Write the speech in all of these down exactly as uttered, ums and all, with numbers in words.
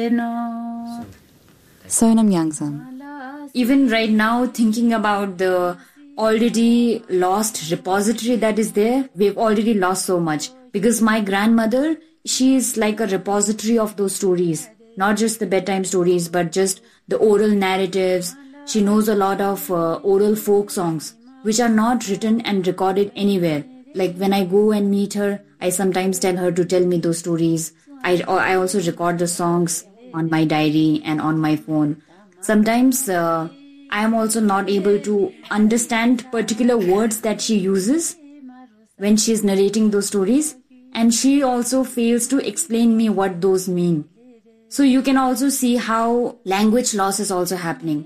Sonam Yangzum. Even right now, thinking about the already lost repository that is there, we've already lost so much. Because my grandmother, she is like a repository of those stories. Not just the bedtime stories, but just the oral narratives. She knows a lot of uh, oral folk songs, which are not written and recorded anywhere. Like when I go and meet her, I sometimes tell her to tell me those stories. I, I also record the songs on my diary and on my phone. Sometimes uh, I am also not able to understand particular words that she uses when she is narrating those stories. And she also fails to explain me what those mean. So you can also see how language loss is also happening.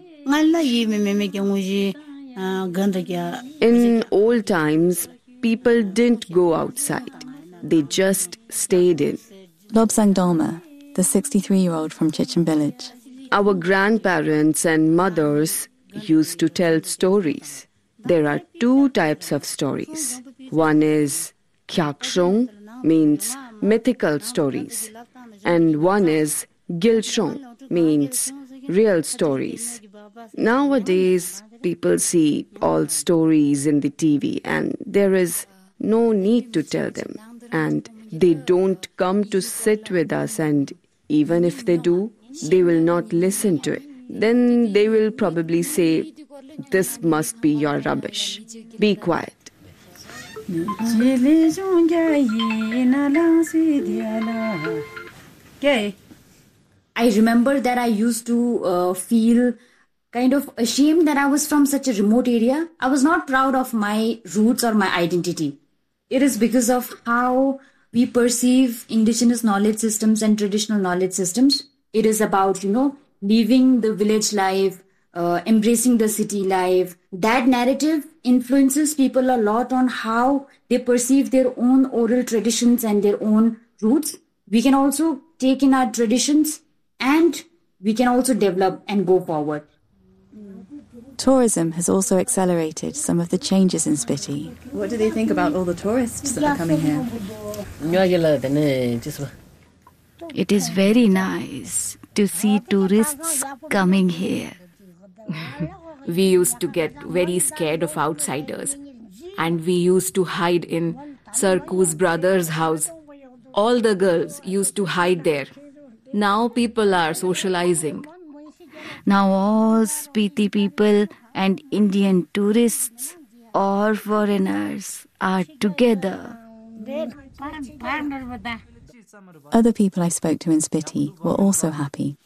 In old times, people didn't go outside. They just stayed in. Lobsang Dolma, the sixty-three-year-old from Chichen Village. Our grandparents and mothers used to tell stories. There are two types of stories. One is Kyakshong, means mythical stories. And one is Gilshong, means real stories. Nowadays, people see all stories in the T V and there is no need to tell them. And they don't come to sit with us, and even if they do, they will not listen to it. Then they will probably say, "This must be your rubbish. Be quiet." I remember that I used to uh, feel kind of ashamed that I was from such a remote area. I was not proud of my roots or my identity. It is because of how we perceive indigenous knowledge systems and traditional knowledge systems. It is about, you know, leaving the village life, uh, embracing the city life. That narrative influences people a lot on how they perceive their own oral traditions and their own roots. We can also take in our traditions and we can also develop and go forward. Tourism has also accelerated some of the changes in Spiti. What do they think about all the tourists that are coming here? It is very nice to see tourists coming here. We used to get very scared of outsiders, and we used to hide in Sarku's brother's house. All the girls used to hide there. Now people are socializing. Now all Spiti people and Indian tourists or foreigners are together. Other people I spoke to in Spiti were also happy.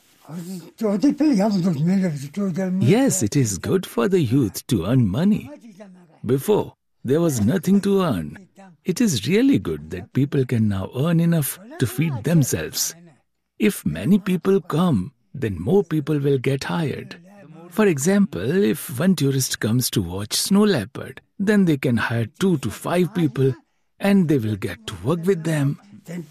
Yes, it is good for the youth to earn money. Before, there was nothing to earn. It is really good that people can now earn enough to feed themselves. If many people come, then more people will get hired. For example, if one tourist comes to watch snow leopard, then they can hire two to five people and they will get to work with them.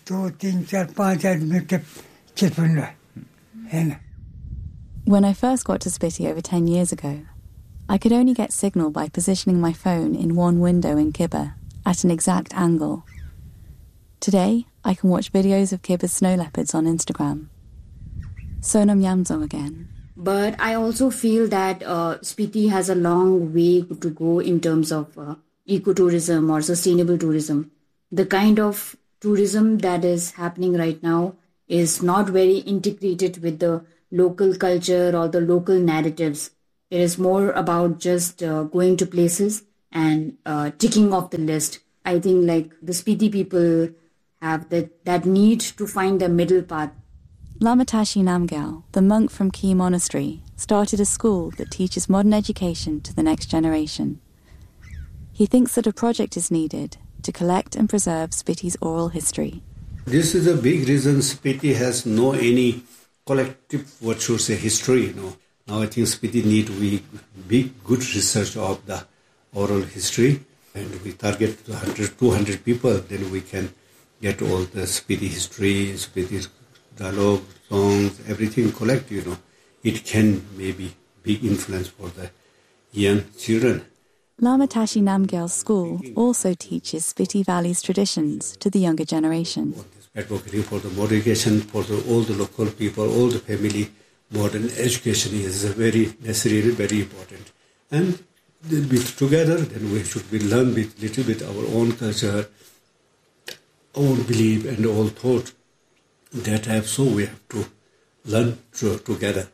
When I first got to Spiti over ten years ago, I could only get signal by positioning my phone in one window in Kibba at an exact angle. Today, I can watch videos of Kibba's snow leopards on Instagram. Sonam Yangzum again. But I also feel that uh, Spiti has a long way to go in terms of uh, ecotourism or sustainable tourism. The kind of tourism that is happening right now is not very integrated with the local culture or the local narratives. It is more about just uh, going to places and uh, ticking off the list. I think like the Spiti people have that, that need to find the middle path. Lama Tashi Namgyal, the monk from Key Monastery, started a school that teaches modern education to the next generation. He thinks that a project is needed to collect and preserve Spiti's oral history. This is a big reason Spiti has no any collective, what should say, history. You know. Now I think Spiti need we big good research of the oral history, and we target one hundred, two hundred people, then we can get all the Spiti history, Spiti dialogue, songs, everything collect, you know. It can maybe big influence for the young children. Lama Tashi Namgyal's school also teaches Spiti Valley's traditions to the younger generation. advocating for the moderation for the, all the local people, all the family. Modern education is very necessary, very important. And with together, then we should be learn with little bit our own culture, own belief and all thought. That have so we have to learn to, together.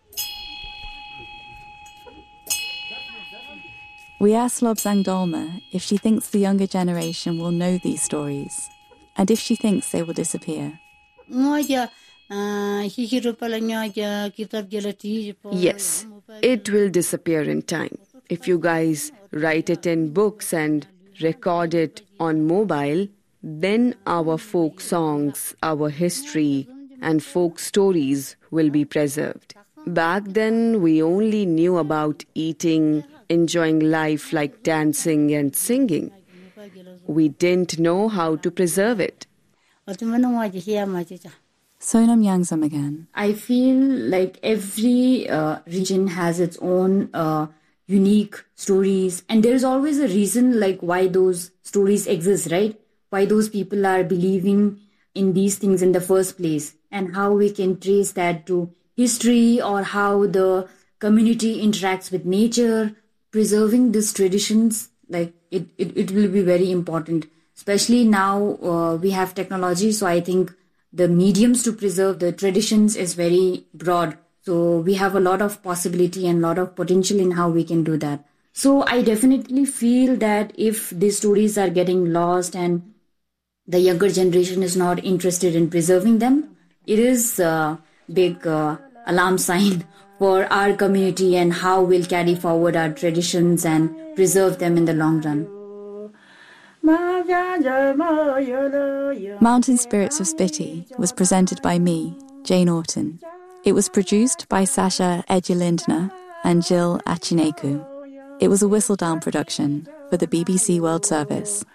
We asked Lobsang Dolma if she thinks the younger generation will know these stories, and if she thinks they will disappear. Yes, it will disappear in time. If you guys write it in books and record it on mobile, then our folk songs, our history and folk stories will be preserved. Back then, we only knew about eating, enjoying life like dancing and singing. We didn't know how to preserve it. Sonam Yangzam again. I feel like every uh, region has its own uh, unique stories, and there's always a reason like why those stories exist, right? Why those people are believing in these things in the first place, and how we can trace that to history or how the community interacts with nature. Preserving these traditions, like it, it, it will be very important, especially now uh, we have technology. So I think the mediums to preserve the traditions is very broad. So we have a lot of possibility and a lot of potential in how we can do that. So I definitely feel that if these stories are getting lost and the younger generation is not interested in preserving them, it is a big uh, alarm sign for our community and how we'll carry forward our traditions and preserve them in the long run. Mountain Spirits of Spiti was presented by me, Jane Orton. It was produced by Sasha Edulindna and Jill Achineku. It was a Whistledown production for the B B C World Service.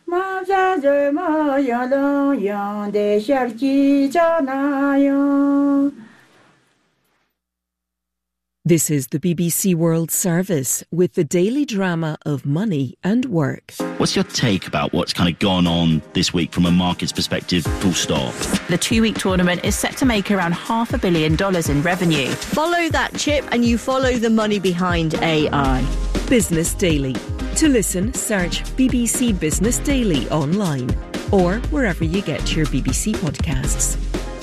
This is the B B C World Service with the daily drama of money and work. What's your take about what's kind of gone on this week from a market's perspective, full stop? The two-week tournament is set to make around half a billion dollars in revenue. Follow that chip and you follow the money behind A I. Business Daily. To listen, search B B C Business Daily online or wherever you get your B B C podcasts.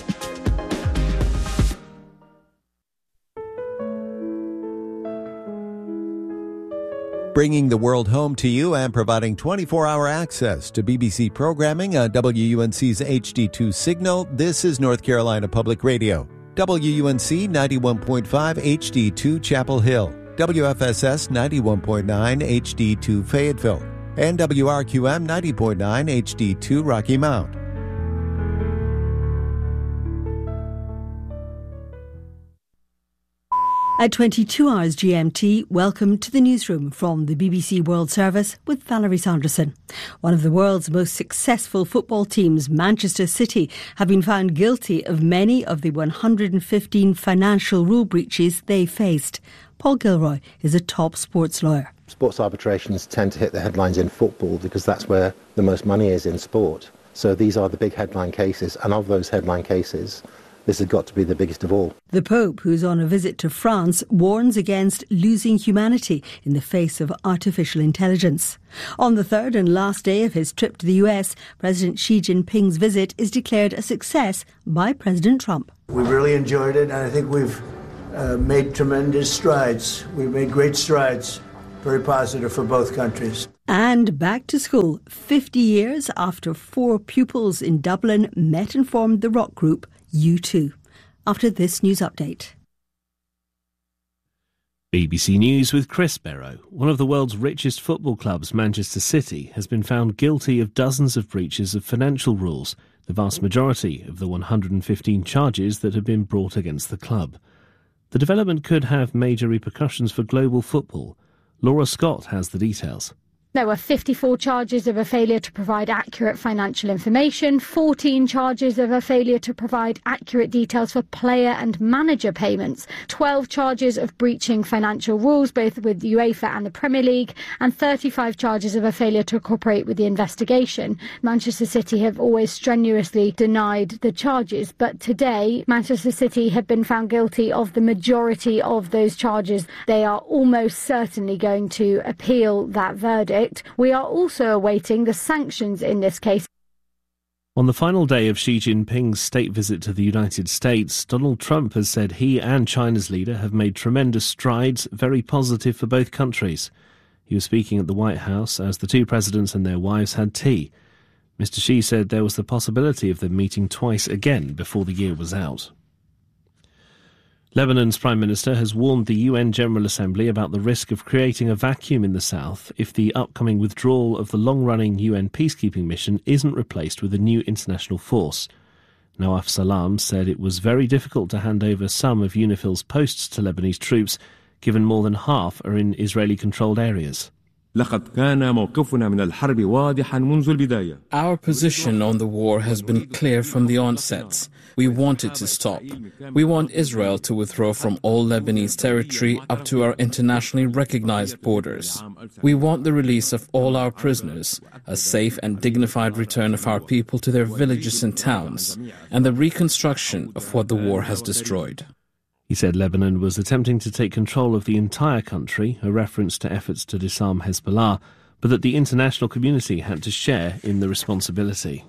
Bringing the world home to you and providing twenty-four hour access to B B C programming on W U N C's H D two signal, this is North Carolina Public Radio. W U N C ninety-one point five H D two Chapel Hill, W F S S ninety-one point nine H D two Fayetteville, and W R Q M ninety point nine H D two Rocky Mount. At twenty-two hours G M T, welcome to the newsroom from the B B C World Service with Valerie Sanderson. One of the world's most successful football teams, Manchester City, have been found guilty of many of the one hundred fifteen financial rule breaches they faced. Paul Gilroy is a top sports lawyer. Sports arbitrations tend to hit the headlines in football because that's where the most money is in sport. So these are the big headline cases, and of those headline cases, this has got to be the biggest of all. The Pope, who's on a visit to France, warns against losing humanity in the face of artificial intelligence. On the third and last day of his trip to the U S, President Xi Jinping's visit is declared a success by President Trump. We really enjoyed it, and I think we've uh, made tremendous strides. We've made great strides, very positive for both countries. And back to school, fifty years after four pupils in Dublin met and formed the rock group U two. After this news update. B B C News with Chris Barrow. One of the world's richest football clubs, Manchester City, has been found guilty of dozens of breaches of financial rules, the vast majority of the one hundred fifteen charges that have been brought against the club. The development could have major repercussions for global football. Laura Scott has the details. There were fifty-four charges of a failure to provide accurate financial information, fourteen charges of a failure to provide accurate details for player and manager payments, twelve charges of breaching financial rules, both with UEFA and the Premier League, and thirty-five charges of a failure to cooperate with the investigation. Manchester City have always strenuously denied the charges, but today Manchester City have been found guilty of the majority of those charges. They are almost certainly going to appeal that verdict. We are also awaiting the sanctions in this case. On the final day of Xi Jinping's state visit to the United States, Donald Trump has said he and China's leader have made tremendous strides, very positive for both countries. He was speaking at the White House as the two presidents and their wives had tea. Mister Xi said there was the possibility of them meeting twice again before the year was out. Lebanon's Prime Minister has warned the U N General Assembly about the risk of creating a vacuum in the south if the upcoming withdrawal of the long-running U N peacekeeping mission isn't replaced with a new international force. Nawaf Salam said it was very difficult to hand over some of UNIFIL's posts to Lebanese troops, given more than half are in Israeli-controlled areas. Our position on the war has been clear from the onset. We want it to stop. We want Israel to withdraw from all Lebanese territory up to our internationally recognized borders. We want the release of all our prisoners, a safe and dignified return of our people to their villages and towns, and the reconstruction of what the war has destroyed. He said Lebanon was attempting to take control of the entire country, a reference to efforts to disarm Hezbollah, but that the international community had to share in the responsibility.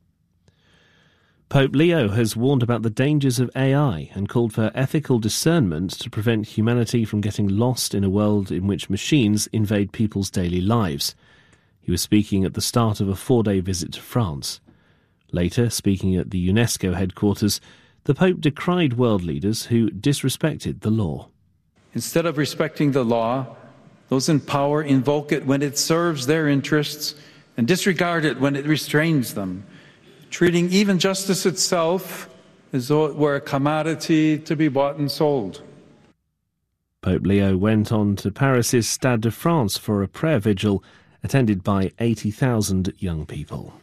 Pope Leo has warned about the dangers of A I and called for ethical discernment to prevent humanity from getting lost in a world in which machines invade people's daily lives. He was speaking at the start of a four-day visit to France. Later, speaking at the UNESCO headquarters, the Pope decried world leaders who disrespected the law. Instead of respecting the law, those in power invoke it when it serves their interests and disregard it when it restrains them, treating even justice itself as though it were a commodity to be bought and sold. Pope Leo went on to Paris's Stade de France for a prayer vigil attended by eighty thousand young people.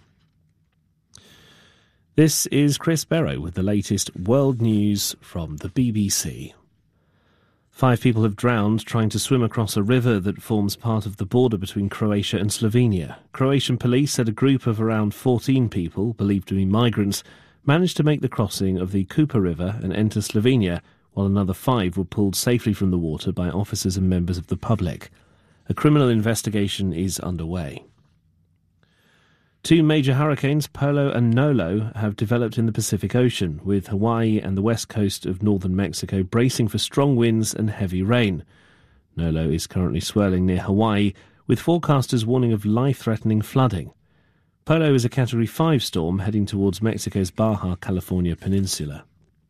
This is Chris Barrow with the latest world news from the B B C. Five people have drowned trying to swim across a river that forms part of the border between Croatia and Slovenia. Croatian police said a group of around fourteen people, believed to be migrants, managed to make the crossing of the Kupa River and enter Slovenia, while another five were pulled safely from the water by officers and members of the public. A criminal investigation is underway. Two major hurricanes, Polo and Nolo, have developed in the Pacific Ocean, with Hawaii and the west coast of northern Mexico bracing for strong winds and heavy rain. Nolo is currently swirling near Hawaii, with forecasters warning of life-threatening flooding. Polo is a Category five storm heading towards Mexico's Baja California peninsula.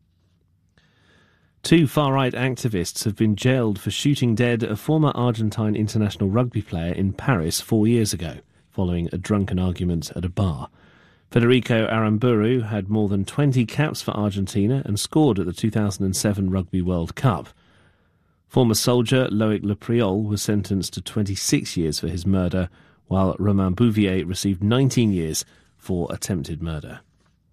Two far-right activists have been jailed for shooting dead a former Argentine international rugby player in Paris four years ago, following a drunken argument at a bar. Federico Aramburu had more than twenty caps for Argentina and scored at the two thousand seven Rugby World Cup. Former soldier Loic Lepriol was sentenced to twenty-six years for his murder, while Romain Bouvier received nineteen years for attempted murder.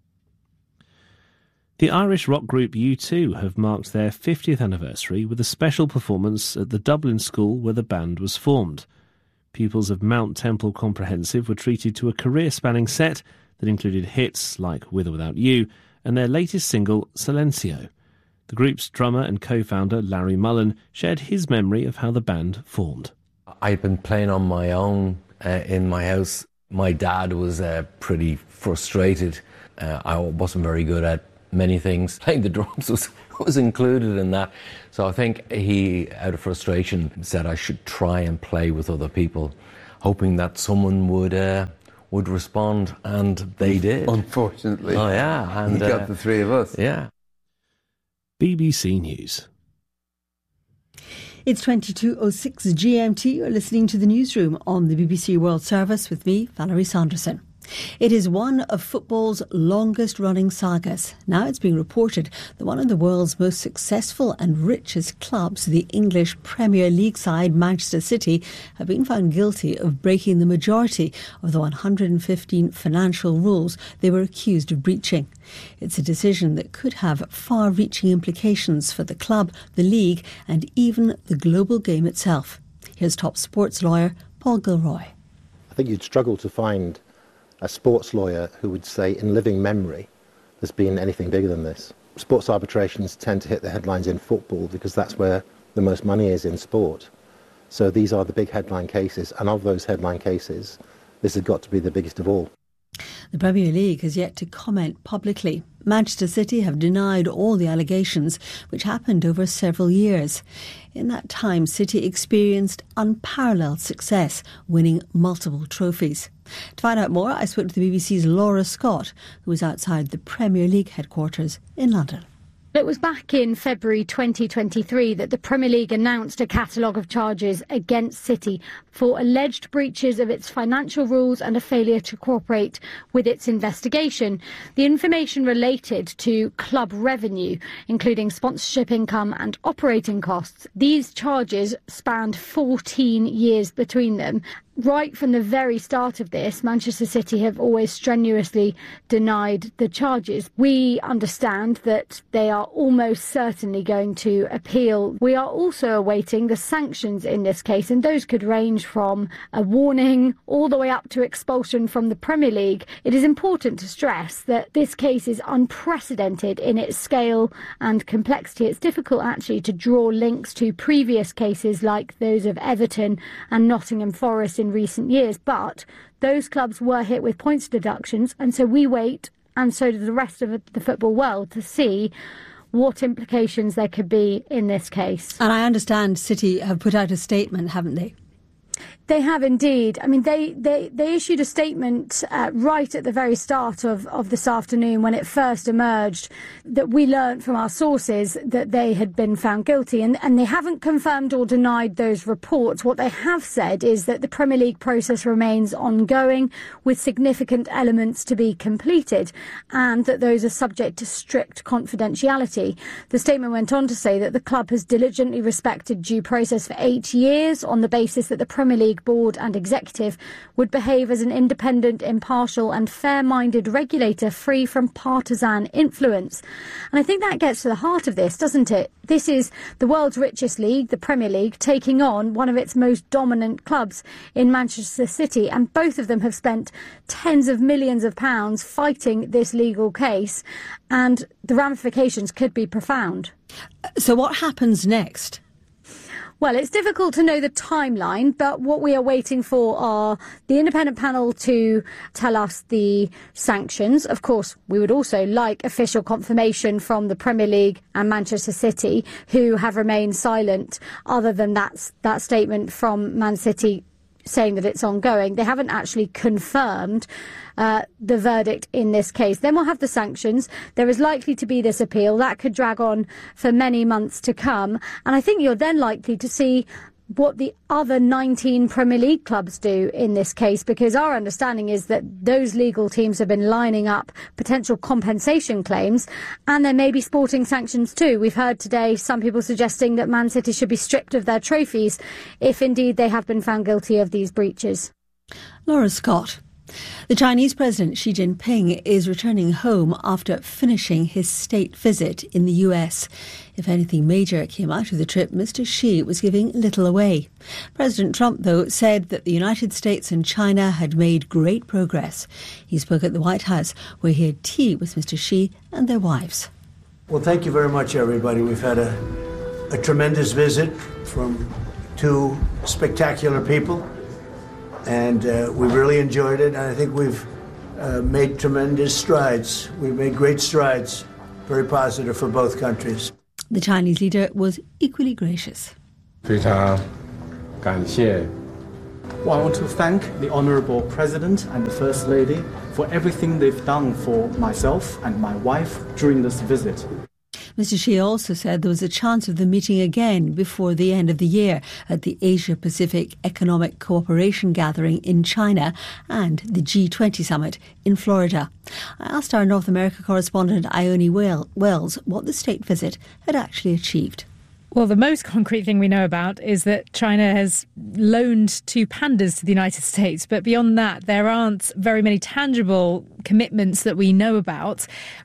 The Irish rock group U two have marked their fiftieth anniversary with a special performance at the Dublin school where the band was formed. Pupils of Mount Temple Comprehensive were treated to a career-spanning set that included hits like With or Without You and their latest single, Silencio. The group's drummer and co-founder, Larry Mullen, shared his memory of how the band formed. I'd been playing on my own uh, in my house. My dad was uh, pretty frustrated. Uh, I wasn't very good at many things. Playing the drums was, was included in that. So I think he, out of frustration, said I should try and play with other people, hoping that someone would uh, would respond, and they did. Unfortunately. Oh, yeah. And, you got uh, the three of us. Yeah. B B C News. It's twenty-two oh six G M T. You're listening to the newsroom on the B B C World Service with me, Valerie Sanderson. It is one of football's longest-running sagas. Now it's being reported that one of the world's most successful and richest clubs, the English Premier League side Manchester City, have been found guilty of breaking the majority of the one hundred fifteen financial rules they were accused of breaching. It's a decision that could have far-reaching implications for the club, the league, and even the global game itself. Here's top sports lawyer Paul Gilroy. I think you'd struggle to find a sports lawyer who would say in living memory there's been anything bigger than this. Sports arbitrations tend to hit the headlines in football because that's where the most money is in sport. So these are the big headline cases, and of those headline cases, this has got to be the biggest of all. The Premier League has yet to comment publicly. Manchester City have denied all the allegations, which happened over several years. In that time, City experienced unparalleled success, winning multiple trophies. To find out more, I spoke to the B B C's Laura Scott, who was outside the Premier League headquarters in London. It was back in February twenty twenty-three that the Premier League announced a catalogue of charges against City for alleged breaches of its financial rules and a failure to cooperate with its investigation. The information related to club revenue, including sponsorship income and operating costs. These charges spanned fourteen years between them. Right from the very start of this, Manchester City have always strenuously denied the charges. We understand that they are almost certainly going to appeal. We are also awaiting the sanctions in this case, and those could range from a warning all the way up to expulsion from the Premier League. It is important to stress that this case is unprecedented in its scale and complexity. It's difficult actually to draw links to previous cases like those of Everton and Nottingham Forest in recent years, but those clubs were hit with points deductions, and so we wait, and so does the rest of the football world, to see what implications there could be in this case. And I understand City have put out a statement, haven't they? They have indeed. I mean, they, they, they issued a statement uh, right at the very start of, of this afternoon when it first emerged that we learnt from our sources that they had been found guilty. And, and they haven't confirmed or denied those reports. What they have said is that the Premier League process remains ongoing with significant elements to be completed and that those are subject to strict confidentiality. The statement went on to say that the club has diligently respected due process for eight years on the basis that the Premier League board and executive would behave as an independent, impartial and fair-minded regulator free from partisan influence. And I think that gets to the heart of this, doesn't it? This is the world's richest league, the Premier League, taking on one of its most dominant clubs in Manchester City, and both of them have spent tens of millions of pounds fighting this legal case, and the ramifications could be profound. So what happens next? Well, it's difficult to know the timeline, but what we are waiting for are the independent panel to tell us the sanctions. Of course, we would also like official confirmation from the Premier League and Manchester City, who have remained silent, other than that, that statement from Man City saying that it's ongoing. They haven't actually confirmed uh, the verdict in this case. Then we'll have the sanctions. There is likely to be this appeal. That could drag on for many months to come. And I think you're then likely to see what the other nineteen Premier League clubs do in this case, because our understanding is that those legal teams have been lining up potential compensation claims, and there may be sporting sanctions too. We've heard today some people suggesting that Man City should be stripped of their trophies if indeed they have been found guilty of these breaches. Laura Scott. The Chinese President Xi Jinping is returning home after finishing his state visit in the U S. If anything major came out of the trip, Mister Xi was giving little away. President Trump, though, said that the United States and China had made great progress. He spoke at the White House, where he had tea with Mister Xi and their wives. Well, thank you very much, everybody. We've had a, a tremendous visit from two spectacular people. And uh, we've really enjoyed it, and I think we've uh, made tremendous strides. We've made great strides, very positive for both countries. The Chinese leader was equally gracious. Well, I want to thank the Honourable President and the First Lady for everything they've done for myself and my wife during this visit. Mister Xi also said there was a chance of them meeting again before the end of the year at the Asia-Pacific Economic Cooperation Gathering in China and the G twenty summit in Florida. I asked our North America correspondent Ione Wells what the state visit had actually achieved. Well, the most concrete thing we know about is that China has loaned two pandas to the United States. But beyond that, there aren't very many tangible commitments that we know about.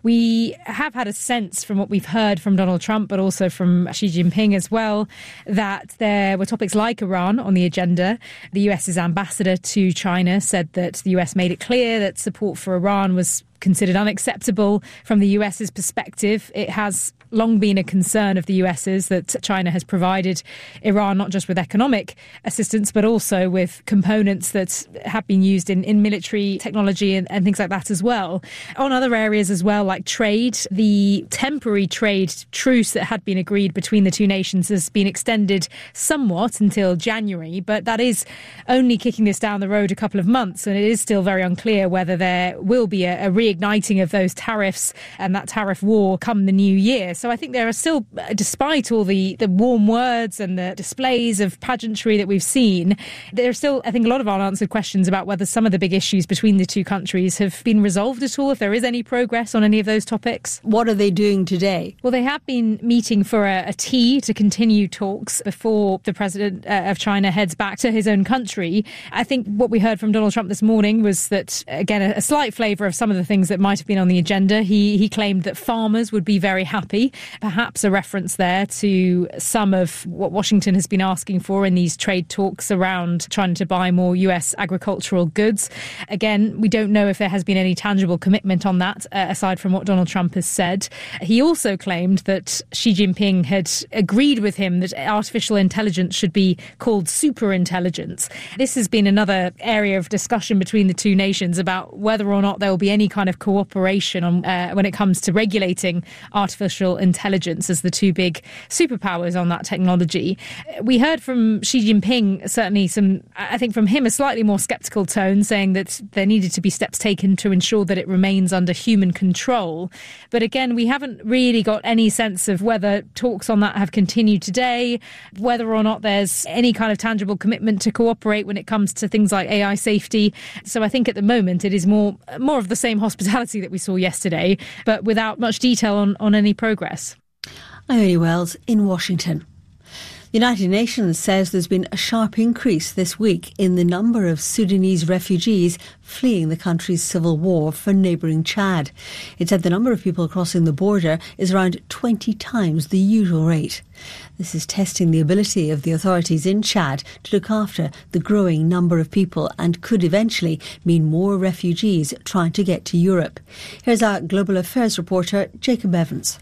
We have had a sense from what we've heard from Donald Trump, but also from Xi Jinping as well, that there were topics like Iran on the agenda. The US's ambassador to China said that the U S made it clear that support for Iran was considered unacceptable from the US's perspective. It has long been a concern of the US's that China has provided Iran not just with economic assistance, but also with components that have been used in, in military technology and, and things like that as well. On other areas as well, like trade, the temporary trade truce that had been agreed between the two nations has been extended somewhat until January, but that is only kicking this down the road a couple of months, and it is still very unclear whether there will be a, a reigniting of those tariffs and that tariff war come the new year. So I think there are still, despite all the, the warm words and the displays of pageantry that we've seen, there are still, I think, a lot of unanswered questions about whether some of the big issues between the two countries have been resolved at all, if there is any progress on any of those topics. What are they doing today? Well, they have been meeting for a, a tea to continue talks before the president uh, of China heads back to his own country. I think what we heard from Donald Trump this morning was that, again, a, a slight flavour of some of the things that might have been on the agenda. He, he claimed that farmers would be very happy. Perhaps a reference there to some of what Washington has been asking for in these trade talks around trying to buy more U S agricultural goods. Again, we don't know if there has been any tangible commitment on that, uh, aside from what Donald Trump has said. He also claimed that Xi Jinping had agreed with him that artificial intelligence should be called superintelligence. This has been another area of discussion between the two nations about whether or not there will be any kind of cooperation on uh, when it comes to regulating artificial intelligence as the two big superpowers on that technology. We heard from Xi Jinping, certainly some, I think from him, a slightly more sceptical tone, saying that there needed to be steps taken to ensure that it remains under human control. But again, we haven't really got any sense of whether talks on that have continued today, whether or not there's any kind of tangible commitment to cooperate when it comes to things like A I safety. So I think at the moment it is more more of the same hospitality that we saw yesterday, but without much detail on, on any progress. Ione Wells in Washington. The United Nations says there's been a sharp increase this week in the number of Sudanese refugees fleeing the country's civil war for neighbouring Chad. It said the number of people crossing the border is around twenty times the usual rate. This is testing the ability of the authorities in Chad to look after the growing number of people and could eventually mean more refugees trying to get to Europe. Here's our Global Affairs reporter, Jacob Evans.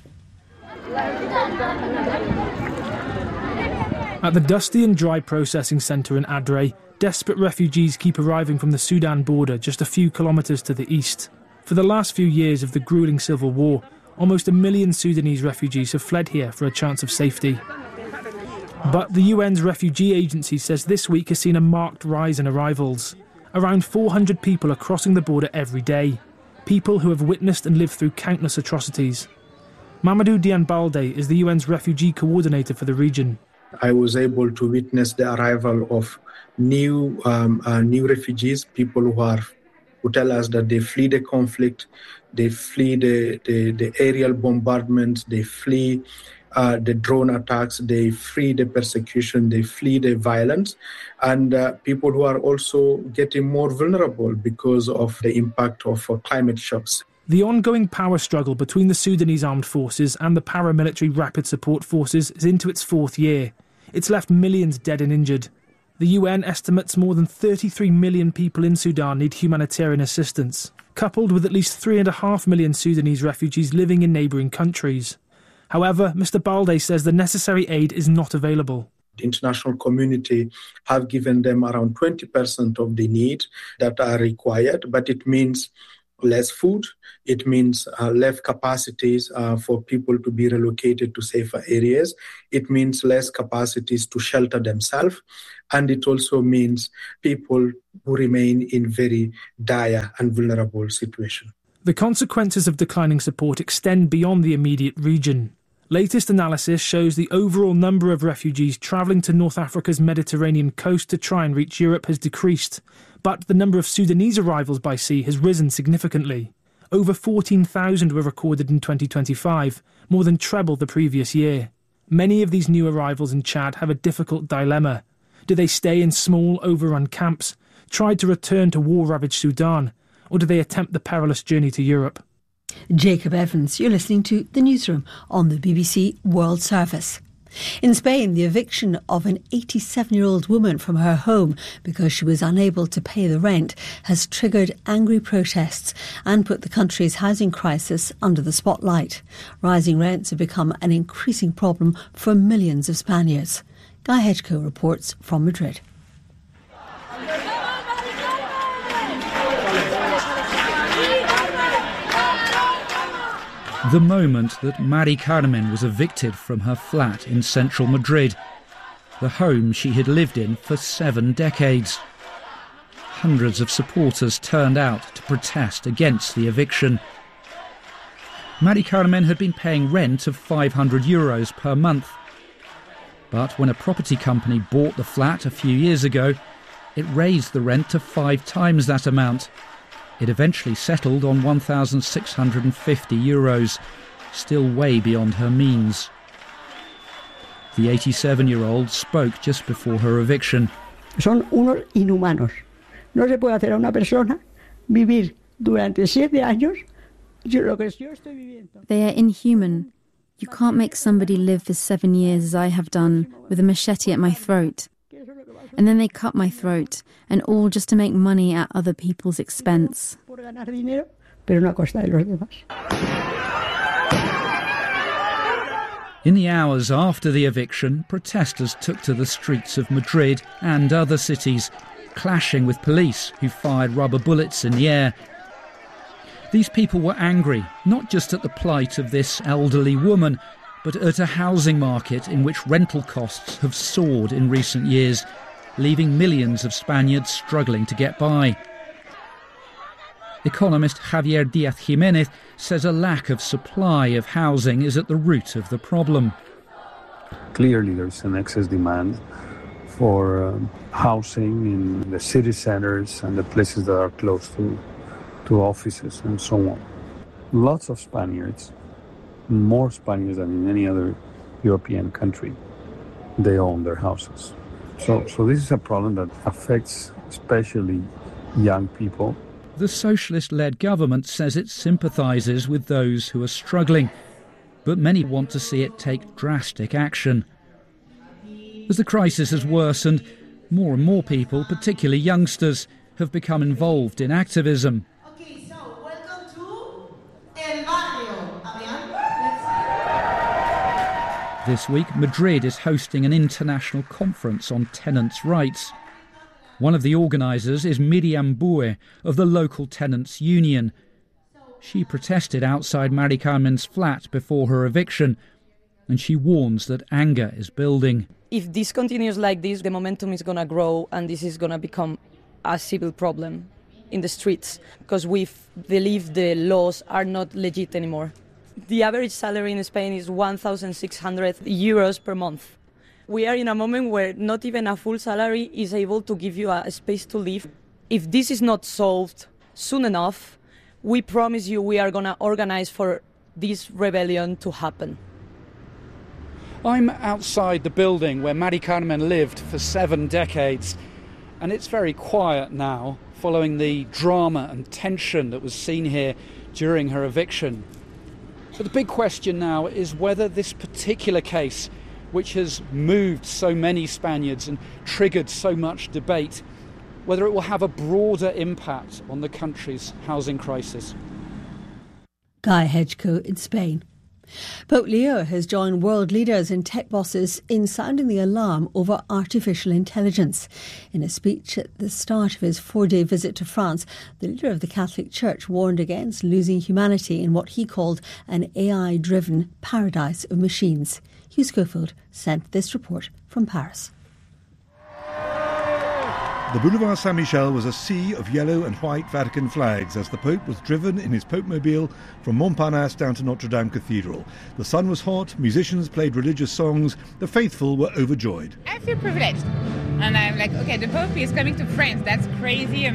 At the dusty and dry processing centre in Adre, desperate refugees keep arriving from the Sudan border just a few kilometres to the east. For the last few years of the gruelling civil war, almost a million Sudanese refugees have fled here for a chance of safety. But the U N's Refugee Agency says this week has seen a marked rise in arrivals. Around four hundred people are crossing the border every day. People who have witnessed and lived through countless atrocities. Mamadou Diane-Balde is the U N's refugee coordinator for the region. I was able to witness the arrival of new um, uh, new refugees, people who are who tell us that they flee the conflict, they flee the, the, the aerial bombardments, they flee uh, the drone attacks, they flee the persecution, they flee the violence, and uh, people who are also getting more vulnerable because of the impact of uh, climate shocks. The ongoing power struggle between the Sudanese armed forces and the paramilitary rapid support forces is into its fourth year. It's left millions dead and injured. The U N estimates more than thirty-three million people in Sudan need humanitarian assistance, coupled with at least three and a half million Sudanese refugees living in neighbouring countries. However, Mister Balde says the necessary aid is not available. The international community have given them around twenty percent of the need that are required, but it means less food, it means uh, less capacities uh, for people to be relocated to safer areas, it means less capacities to shelter themselves, and it also means people who remain in very dire and vulnerable situation. The consequences of declining support extend beyond the immediate region. Latest analysis shows the overall number of refugees travelling to North Africa's Mediterranean coast to try and reach Europe has decreased, but the number of Sudanese arrivals by sea has risen significantly. Over fourteen thousand were recorded in twenty twenty-five, more than treble the previous year. Many of these new arrivals in Chad have a difficult dilemma. Do they stay in small, overrun camps, try to return to war-ravaged Sudan, or do they attempt the perilous journey to Europe? Jacob Evans, you're listening to The Newsroom on the B B C World Service. In Spain, the eviction of an eighty-seven-year-old woman from her home because she was unable to pay the rent has triggered angry protests and put the country's housing crisis under the spotlight. Rising rents have become an increasing problem for millions of Spaniards. Guy Hedgecoe reports from Madrid. The moment that Mari Carmen was evicted from her flat in central Madrid, the home she had lived in for seven decades. Hundreds of supporters turned out to protest against the eviction. Mari Carmen had been paying rent of five hundred euros per month. But when a property company bought the flat a few years ago, it raised the rent to five times that amount. It eventually settled on one thousand six hundred fifty euros, still way beyond her means. The eighty-seven-year-old spoke just before her eviction. Son unos inhumanos. No se puede hacer a una persona vivir durante siete años lo que yo estoy viviendo. They are inhuman. You can't make somebody live for seven years as I have done, with a machete at my throat. And then they cut my throat, and all just to make money at other people's expense. In the hours after the eviction, protesters took to the streets of Madrid and other cities, clashing with police who fired rubber bullets in the air. These people were angry, not just at the plight of this elderly woman, but at a housing market in which rental costs have soared in recent years, leaving millions of Spaniards struggling to get by. Economist Javier Díaz-Jiménez says a lack of supply of housing is at the root of the problem. Clearly there's an excess demand for um, housing in the city centres and the places that are close to, to offices and so on. Lots of Spaniards, more Spaniards than in any other European country, they own their houses. So, so this is a problem that affects especially young people. The socialist-led government says it sympathises with those who are struggling, but many want to see it take drastic action. As the crisis has worsened, more and more people, particularly youngsters, have become involved in activism. Okay, so welcome to El Barrio. This week, Madrid is hosting an international conference on tenants' rights. One of the organisers is Miriam Bue of the local tenants' union. She protested outside Mari Carmen's flat before her eviction, and she warns that anger is building. If this continues like this, the momentum is going to grow and this is going to become a civil problem in the streets, because we believe the laws are not legit anymore. The average salary in Spain is one thousand six hundred euros per month. We are in a moment where not even a full salary is able to give you a space to live. If this is not solved soon enough, we promise you we are going to organize for this rebellion to happen. I'm outside the building where Mari Carmen lived for seven decades, and it's very quiet now, following the drama and tension that was seen here during her eviction. But the big question now is whether this particular case, which has moved so many Spaniards and triggered so much debate, whether it will have a broader impact on the country's housing crisis. Guy Hedgecoe in Spain. Pope Leo has joined world leaders and tech bosses in sounding the alarm over artificial intelligence. In a speech at the start of his four-day visit to France, the leader of the Catholic Church warned against losing humanity in what he called an A I-driven paradise of machines. Hugh Schofield sent this report from Paris. The Boulevard Saint-Michel was a sea of yellow and white Vatican flags as the Pope was driven in his Pope-mobile from Montparnasse down to Notre Dame Cathedral. The sun was hot, musicians played religious songs, the faithful were overjoyed. I feel privileged. And I'm like, okay, the Pope is coming to France. That's crazy.